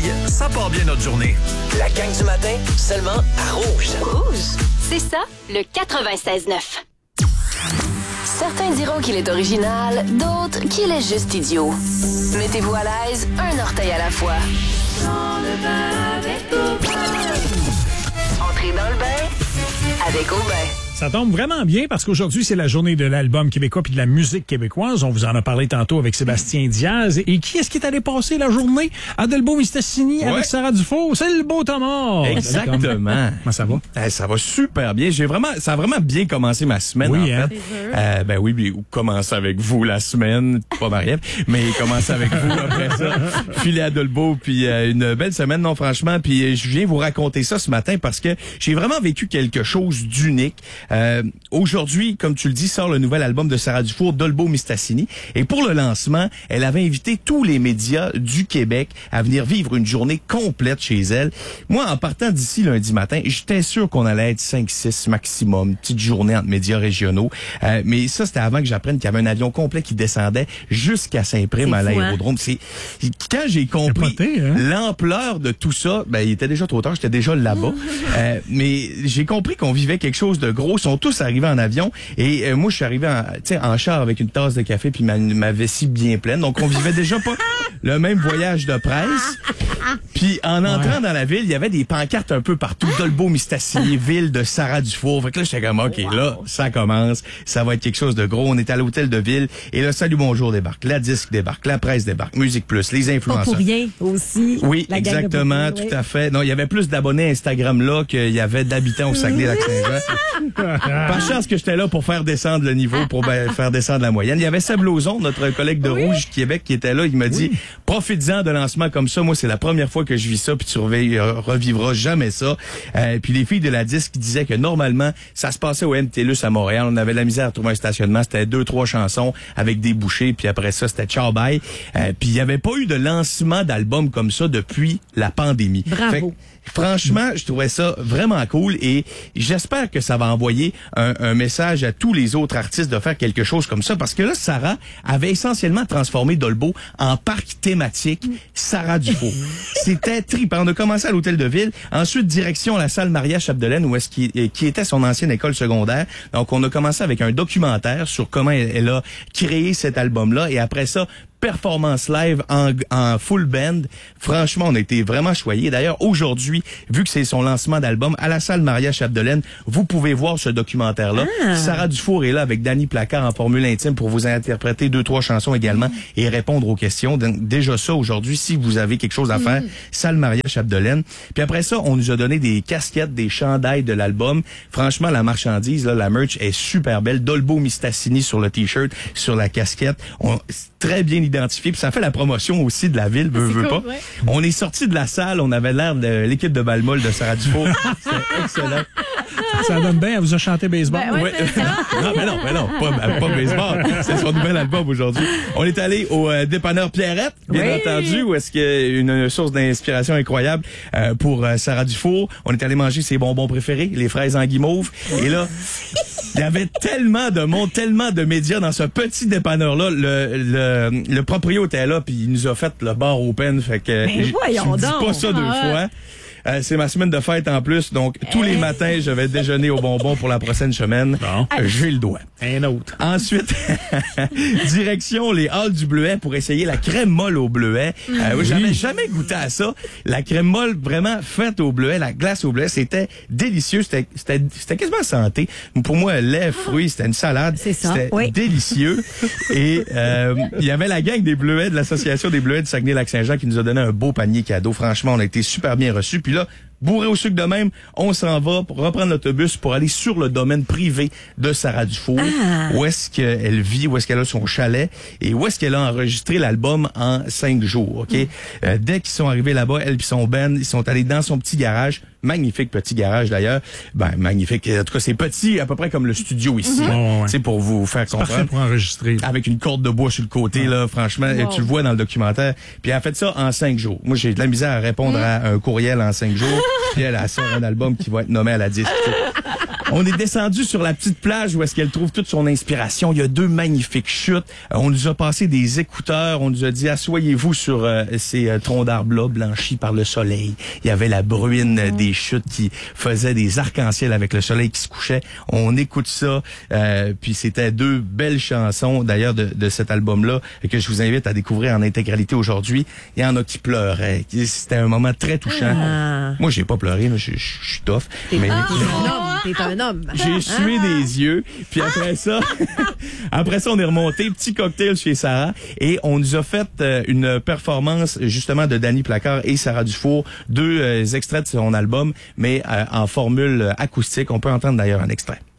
ça part bien notre journée. La gang du matin, seulement à Rouge. Rouge, c'est ça, le 96.9. Certains diront qu'il est original, d'autres qu'il est juste idiot. Mettez-vous à l'aise, un orteil à la fois. Entrez dans le bain avec Aubin. Ça tombe vraiment bien parce qu'aujourd'hui, c'est la journée de l'album québécois puis de la musique québécoise. On vous en a parlé tantôt avec Sébastien Diaz. Et qui est-ce qui est allé passer la journée? Adelbeau-Mistassini avec Sarah Dufault. C'est le beau Thomas. Exactement. Comment ça va? Ça va super bien. Ça a vraiment bien commencé ma semaine, oui, en fait. Oui, commencer avec vous la semaine, pas Marie-Ève, mais commencer avec vous après ça. Filer à Adelbeau, puis une belle semaine, non, franchement. Puis je viens vous raconter ça ce matin parce que j'ai vraiment vécu quelque chose d'unique. Aujourd'hui, comme tu le dis, sort le nouvel album de Sarah Dufour, Adelbeau-Mistassini. Et pour le lancement, elle avait invité tous les médias du Québec à venir vivre une journée complète chez elle. Moi, en partant d'ici lundi matin, j'étais sûr qu'on allait être 5-6 maximum, une petite journée entre médias régionaux. Mais ça, c'était avant que j'apprenne qu'il y avait un avion complet qui descendait jusqu'à Saint-Prime à l'aérodrome. C'est quand j'ai compris l'ampleur de tout ça, il était déjà trop tard, j'étais déjà là-bas. Mais j'ai compris qu'on vivait quelque chose de gros. Ils sont tous arrivés en avion et moi je suis arrivé en char avec une tasse de café puis ma vessie bien pleine. Donc on vivait déjà pas le même voyage de presse. Puis en entrant dans la ville, il y avait des pancartes un peu partout. Adelbeau-Mistassini, ville de Sarah Dufour. Fait que là j'étais comme OK, là ça commence, ça va être quelque chose de gros. On est à l'hôtel de ville et là Salut Bonjour débarque, la disque débarque, la presse débarque, Musique Plus, les influenceurs. Pas pour rien aussi. Oui, exactement, tout à fait. Non, il y avait plus d'abonnés Instagram là qu'il y avait d'habitants au Saguenay-Lac-Saint-Jean. Par chance que j'étais là pour faire descendre le niveau, pour faire descendre la moyenne. Il y avait Seb Lauzon, notre collègue de Rouge Québec, qui était là. Il m'a dit, profites-en de lancement comme ça. Moi, c'est la première fois que je vis ça, puis tu revivras jamais ça. Puis les filles de la disque disaient que normalement, ça se passait au MTLUS à Montréal. On avait de la misère à trouver un stationnement. C'était 2-3 chansons avec des bouchées, puis après ça, c'était ciao bye. Puis il n'y avait pas eu de lancement d'album comme ça depuis la pandémie. Bravo. Franchement, je trouvais ça vraiment cool et j'espère que ça va envoyer un message à tous les autres artistes de faire quelque chose comme ça parce que là, Sarah avait essentiellement transformé Dolbeau en parc thématique Sarah Dufault. C'était trippant. On a commencé à l'hôtel de ville, ensuite direction la salle Maria Chapdelaine où qui était son ancienne école secondaire. Donc on a commencé avec un documentaire sur comment elle a créé cet album-là et après ça, performance live en full band. Franchement, on a été vraiment choyés. D'ailleurs, aujourd'hui, vu que c'est son lancement d'album, à la salle Maria Chapdelaine, vous pouvez voir ce documentaire-là. Sarah Dufour est là avec Danny Placard en formule intime pour vous interpréter 2-3 chansons également et répondre aux questions. Donc, déjà ça, aujourd'hui, si vous avez quelque chose à faire, salle Maria Chapdelaine. Puis après ça, on nous a donné des casquettes, des chandails de l'album. Franchement, la marchandise, là, la merch est super belle. Adelbeau-Mistassini sur le t-shirt, sur la casquette. Très bien identifié, puis ça fait la promotion aussi de la ville, veut pas. Ouais. On est sorti de la salle, on avait l'air de l'équipe de Balmol de Sarah Dufour. C'était excellent. Ça donne bien, elle vous a chanté baseball. Non, pas baseball. C'est son nouvel album aujourd'hui. On est allé au dépanneur Pierrette, bien entendu, où est-ce qu'il y a une source d'inspiration incroyable pour Sarah Dufour. On est allé manger ses bonbons préférés, les fraises en guimauve. Et là, il y avait tellement de monde, tellement de médias dans ce petit dépanneur-là. Le proprio était là, puis il nous a fait le bar open. Fait que je dis pas ça 2 fois. C'est ma semaine de fête en plus, donc tous les matins, je vais déjeuner au bonbon pour la prochaine semaine. Bon. J'ai le doigt. Un autre. Ensuite, direction les Halles du Bleuet pour essayer la crème molle au bleuet. J'avais jamais goûté à ça. La crème molle vraiment faite au bleuet, la glace au bleuet, c'était délicieux. C'était quasiment santé. Pour moi, lait, fruits, c'était une salade. C'était délicieux. Et il y avait la gang des bleuets de l'association des bleuets du Saguenay-Lac-Saint-Jean qui nous a donné un beau panier cadeau. Franchement, on a été super bien reçus. Puis là, bourré au sucre de même, on s'en va pour reprendre l'autobus pour aller sur le domaine privé de Sarah Dufour. Où est-ce qu'elle vit, où est-ce qu'elle a son chalet et où est-ce qu'elle a enregistré l'album en 5 jours. Ok. Dès qu'ils sont arrivés là-bas, elle et son band, ils sont allés dans son petit garage. Magnifique petit garage d'ailleurs. Magnifique. En tout cas, c'est petit, à peu près comme le studio ici. C'est pour vous faire comprendre. Parfait pour enregistrer. Avec une corde de bois sur le côté, là, franchement, tu le vois dans le documentaire. Puis elle a fait ça en 5 jours. Moi, j'ai de la misère à répondre à un courriel en 5 jours. Puis elle sort un album qui va être nommé à la disque. On est descendu sur la petite plage où est-ce qu'elle trouve toute son inspiration. Il y a 2 magnifiques chutes. On nous a passé des écouteurs. On nous a dit, asseyez-vous sur ces troncs d'arbres-là blanchis par le soleil. Il y avait la bruine des chutes qui faisait des arcs-en-ciel avec le soleil qui se couchait. On écoute ça. Puis c'était 2 belles chansons, d'ailleurs, de cet album-là, que je vous invite à découvrir en intégralité aujourd'hui. Il y en a qui pleuraient. C'était un moment très touchant. Moi, j'ai pas pleuré. Là. Je suis tough. Mais T'es un homme. j'ai sué des yeux. Puis après ça, on est remonté, petit cocktail chez Sarah, et on nous a fait une performance justement de Danny Placard et Sarah Dufour, 2 extraits de son album, mais en formule acoustique. On peut entendre d'ailleurs un extrait.